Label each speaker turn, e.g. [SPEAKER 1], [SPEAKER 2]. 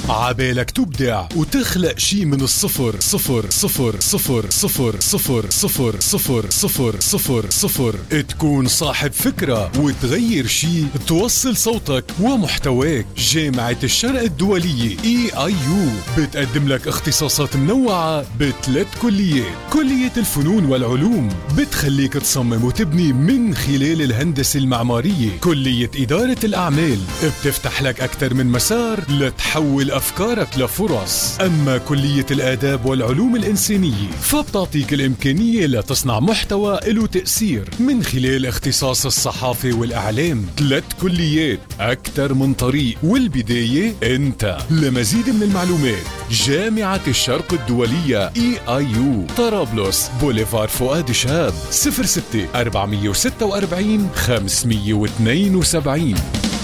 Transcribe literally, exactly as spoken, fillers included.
[SPEAKER 1] عبالك تبدع وتخلق شي من الصفر صفر صفر صفر صفر صفر صفر صفر صفر صفر صفر تكون صاحب فكرة وتغير شي، توصل صوتك ومحتواك. جامعة الشرق الدولية إي آي يو بتقدم لك اختصاصات منوعة بثلاث كليات. كلية الفنون والعلوم بتخليك تصمم وتبني من خلال الهندسة المعمارية. كلية إدارة الأعمال بتفتح لك أكثر من مسار لتحول أفكارك لفرص. أما كلية الآداب والعلوم الإنسانية فبتعطيك الإمكانية لتصنع محتوى له تأثير من خلال اختصاص الصحافة والإعلام. ثلاث كليات، أكثر من طريق، والبداية أنت. لمزيد من المعلومات جامعة الشرق الدولية إي آي يو، طرابلس، بوليفار فؤاد شهاب، صفر ستة أربعمية وستة وأربعين خمسمية واثنين وسبعين.